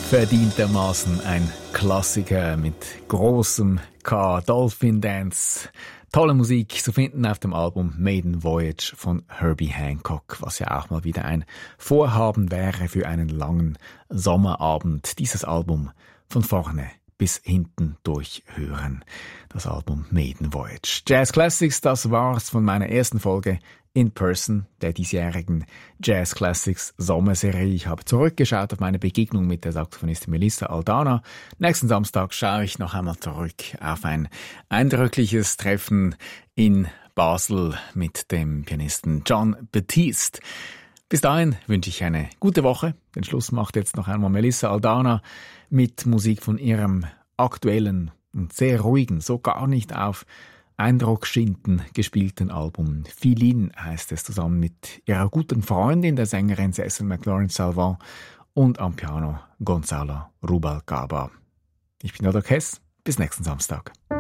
Verdientermaßen ein Klassiker mit großem K, Dolphin Dance. Tolle Musik zu finden auf dem Album Maiden Voyage von Herbie Hancock, was ja auch mal wieder ein Vorhaben wäre für einen langen Sommerabend. Dieses Album von vorne bis hinten durchhören. Das Album Maiden Voyage. Jazz Classics, das war's von meiner ersten Folge in Person der diesjährigen Jazz Classics Sommerserie. Ich habe zurückgeschaut auf meine Begegnung mit der Saxophonistin Melissa Aldana. Nächsten Samstag schaue ich noch einmal zurück auf ein eindrückliches Treffen in Basel mit dem Pianisten Jon Batiste. Bis dahin wünsche ich eine gute Woche. Den Schluss macht jetzt noch einmal Melissa Aldana mit Musik von ihrem aktuellen und sehr ruhigen, so gar nicht auf Eindruck schinden gespielten Album. Philin heißt es, zusammen mit ihrer guten Freundin, der Sängerin Cecil McLaurin-Salvant, und am Piano Gonzalo Rubalcaba. Ich bin Dodo Kess. Bis nächsten Samstag.